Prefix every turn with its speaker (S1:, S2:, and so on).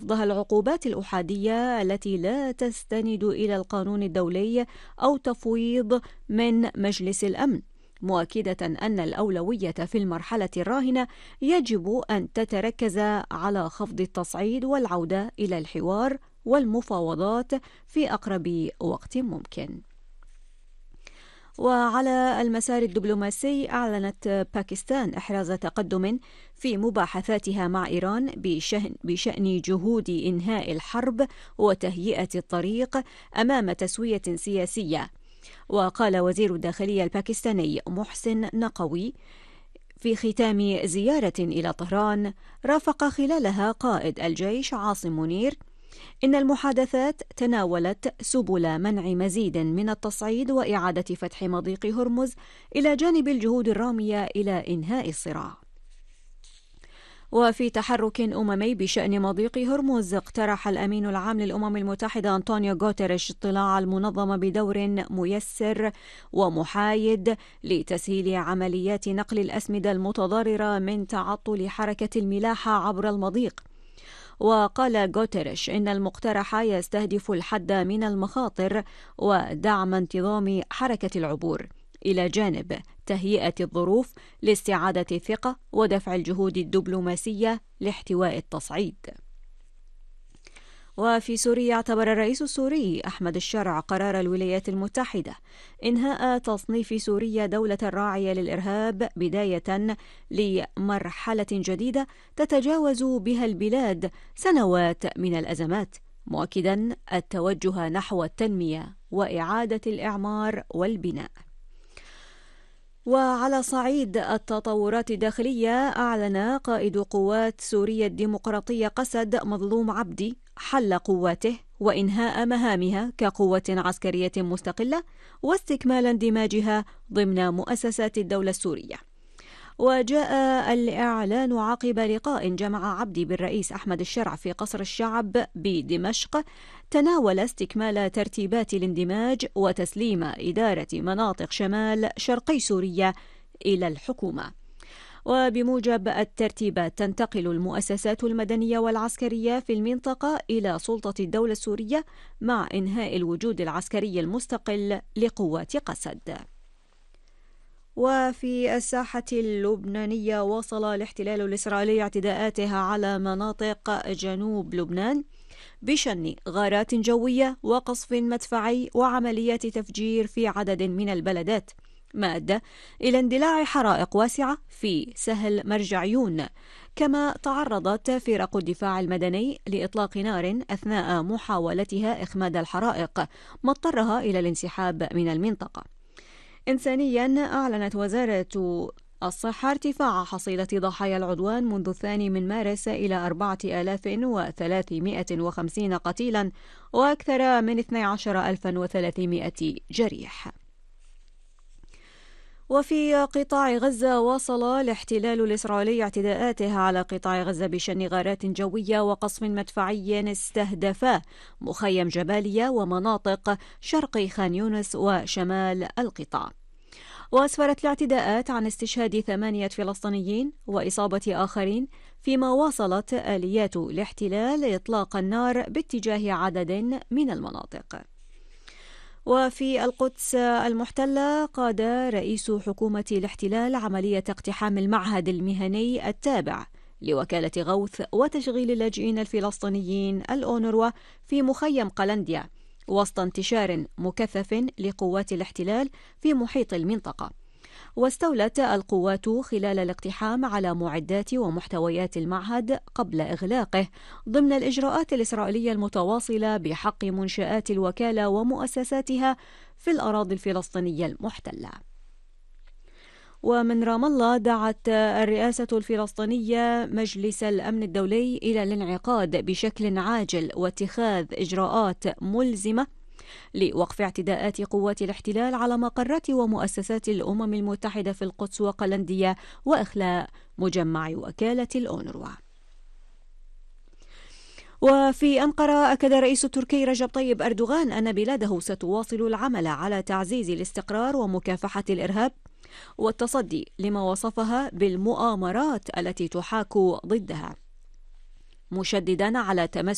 S1: رفضها العقوبات الأحادية التي لا تستند إلى القانون الدولي أو تفويض من مجلس الأمن، مؤكدة أن الأولوية في المرحلة الراهنة يجب أن تتركز على خفض التصعيد والعودة إلى الحوار والمفاوضات في أقرب وقت ممكن. وعلى المسار الدبلوماسي، أعلنت باكستان إحراز تقدم في مباحثاتها مع إيران بشأن جهود إنهاء الحرب وتهيئة الطريق أمام تسوية سياسية. وقال وزير الداخلية الباكستاني محسن نقوي في ختام زيارة إلى طهران رافق خلالها قائد الجيش عاصم منير إن المحادثات تناولت سبل منع مزيد من التصعيد وإعادة فتح مضيق هرمز إلى جانب الجهود الرامية إلى إنهاء الصراع. وفي تحرك أممي بشأن مضيق هرمز، اقترح الأمين العام للأمم المتحدة أنطونيو غوتيريش اطلاع المنظمة بدور ميسر ومحايد لتسهيل عمليات نقل الأسمدة المتضررة من تعطل حركة الملاحة عبر المضيق. وقال غوتيريش إن المقترح يستهدف الحد من المخاطر ودعم انتظام حركة العبور، إلى جانب تهيئة الظروف لاستعادة الثقة ودفع الجهود الدبلوماسية لاحتواء التصعيد. وفي سوريا، اعتبر الرئيس السوري أحمد الشرع قرار الولايات المتحدة إنهاء تصنيف سوريا دولة راعية للإرهاب بداية لمرحلة جديدة تتجاوز بها البلاد سنوات من الأزمات، مؤكدا التوجه نحو التنمية وإعادة الإعمار والبناء. وعلى صعيد التطورات الداخلية، أعلن قائد قوات سوريا الديمقراطية قسد مظلوم عبدي حل قواته وإنهاء مهامها كقوة عسكرية مستقلة واستكمال اندماجها ضمن مؤسسات الدولة السورية. وجاء الإعلان عقب لقاء جمع عبدي بالرئيس أحمد الشرع في قصر الشعب بدمشق، تناول استكمال ترتيبات الاندماج وتسليم إدارة مناطق شمال شرقي سوريا إلى الحكومة. وبموجب الترتيبات تنتقل المؤسسات المدنية والعسكرية في المنطقة إلى سلطة الدولة السورية مع إنهاء الوجود العسكري المستقل لقوات قسد. وفي الساحة اللبنانية، واصل الاحتلال الإسرائيلي اعتداءاته على مناطق جنوب لبنان بشن غارات جوية وقصف مدفعي وعمليات تفجير في عدد من البلدات، ما أدى إلى اندلاع حرائق واسعة في سهل مرجعيون. كما تعرضت فرق الدفاع المدني لإطلاق نار أثناء محاولتها إخماد الحرائق، ما اضطرها إلى الانسحاب من المنطقة. إنسانيا، أعلنت وزارة الصحة ارتفاع حصيلة ضحايا العدوان منذ 2 مارس إلى 4350 قتيلا وأكثر من 12300 جريح. وفي قطاع غزة، واصل الاحتلال الإسرائيلي اعتداءاته على قطاع غزة بشن غارات جوية وقصف مدفعي استهدفا مخيم جباليا ومناطق شرق خان يونس وشمال القطاع. وأسفرت الاعتداءات عن استشهاد 8 فلسطينيين وإصابة آخرين، فيما واصلت آليات الاحتلال إطلاق النار باتجاه عدد من المناطق. وفي القدس المحتلة، قاد رئيس حكومة الاحتلال عملية اقتحام المعهد المهني التابع لوكالة غوث وتشغيل اللاجئين الفلسطينيين الأونروا في مخيم قلنديا، وسط انتشار مكثف لقوات الاحتلال في محيط المنطقة. واستولت القوات خلال الاقتحام على معدات ومحتويات المعهد قبل إغلاقه ضمن الإجراءات الإسرائيلية المتواصلة بحق منشآت الوكالة ومؤسساتها في الأراضي الفلسطينية المحتلة. ومن رام الله، دعت الرئاسة الفلسطينية مجلس الأمن الدولي إلى الانعقاد بشكل عاجل واتخاذ إجراءات ملزمة لوقف اعتداءات قوات الاحتلال على مقرات ومؤسسات الأمم المتحدة في القدس وقلندية وإخلاء مجمع وكالة الأونروا. وفي أنقرة، أكد الرئيس التركي رجب طيب أردوغان أن بلاده ستواصل العمل على تعزيز الاستقرار ومكافحة الإرهاب والتصدي لما وصفها بالمؤامرات التي تحاك ضدها، مشددا على تمسك